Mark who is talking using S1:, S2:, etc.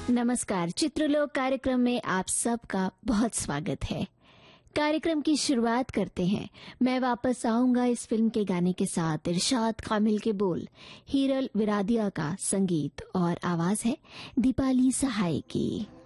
S1: नमस्कार, चित्रलोक कार्यक्रम में आप सबका बहुत स्वागत है। कार्यक्रम की शुरुआत करते हैं। मैं वापस आऊंगा इस फिल्म के गाने के साथ। इरशाद कामिल के बोल, हीरल विरादिया का संगीत और आवाज है दीपाली सहाय की।